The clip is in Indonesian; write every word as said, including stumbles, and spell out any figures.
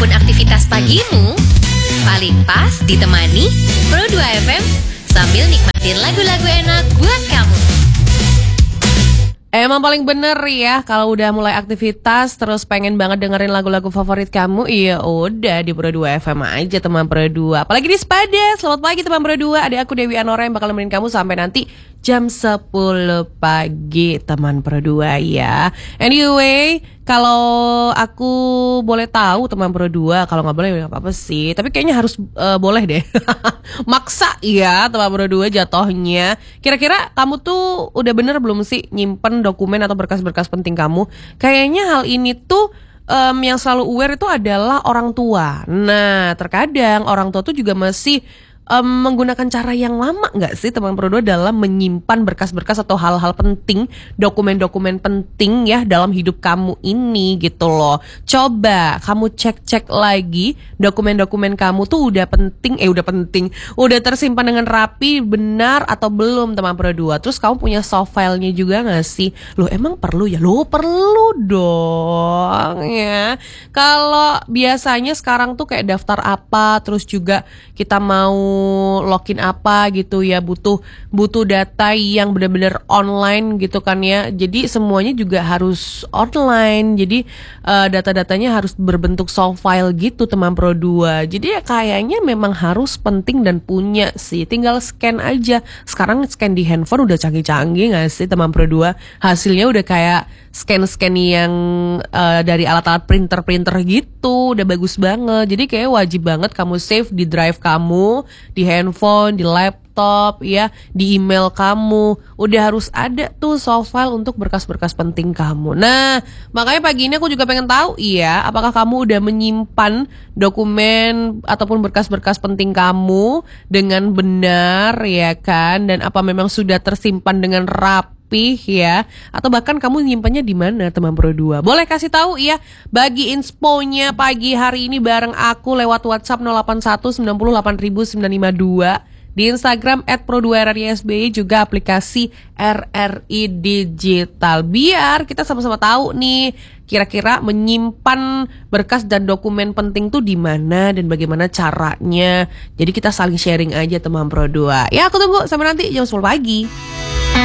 apapun aktivitas pagimu, paling pas ditemani Pro dua F M sambil nikmatin lagu-lagu enak buat kamu. Emang paling bener ya kalau udah mulai aktivitas terus pengen banget dengerin lagu-lagu favorit kamu, iya udah di Pro dua F M aja teman Pro dua. Apalagi di Sepada. Selamat pagi teman Pro dua. Ada aku Dewi Anora yang bakal nemenin kamu sampai nanti jam sepuluh pagi teman Pro dua ya. Anyway, kalau aku boleh tahu teman Pro dua, kalau nggak boleh nggak apa-apa sih. Tapi kayaknya harus uh, boleh deh. Maksa ya teman Pro dua jatohnya. Kira-kira kamu tuh udah bener belum sih nyimpen dokumen atau berkas-berkas penting kamu? Kayaknya hal ini tuh um, yang selalu aware itu adalah orang tua. Nah, terkadang orang tua tuh juga masih Um, menggunakan cara yang lama nggak sih teman Pro dua dalam menyimpan berkas-berkas atau hal-hal penting, dokumen-dokumen penting ya dalam hidup kamu ini gitu loh. Coba kamu cek-cek lagi dokumen-dokumen kamu tuh udah penting, eh udah penting, udah tersimpan dengan rapi, benar atau belum teman Pro dua. Terus kamu punya soft file-nya juga nggak sih? Loh emang perlu ya? Loh perlu dong ya. Kalau biasanya sekarang tuh kayak daftar apa, terus juga kita mau login apa gitu ya, butuh butuh data yang benar-benar online gitu kan ya. Jadi semuanya juga harus online. Jadi uh, data-datanya harus berbentuk soft file gitu teman Pro dua. Jadi ya kayaknya memang harus penting dan punya sih. Tinggal scan aja. Sekarang scan di handphone udah canggih-canggih gak sih teman Pro dua? Hasilnya udah kayak scan-scan yang uh, dari alat-alat printer-printer gitu. Udah bagus banget. Jadi kayak wajib banget kamu save di drive kamu, di handphone, di laptop, ya, di email kamu. Udah harus ada tuh soft file untuk berkas-berkas penting kamu. Nah, makanya pagi ini aku juga pengen tahu, iya, apakah kamu udah menyimpan dokumen ataupun berkas-berkas penting kamu dengan benar, ya kan? Dan apa memang sudah tersimpan dengan rapi? Ya, atau bahkan kamu nyimpannya di mana teman Pro dua? Boleh kasih tahu ya, bagi insponya pagi hari ini bareng aku lewat WhatsApp nol delapan satu sembilan nol delapan sembilan lima dua, di Instagram et pro dua r r i s b y, juga aplikasi R R I Digital. Biar kita sama-sama tahu nih kira-kira menyimpan berkas dan dokumen penting tuh di mana dan bagaimana caranya. Jadi kita saling sharing aja teman Pro dua. Ya, aku tunggu sampai nanti jam sepuluh pagi.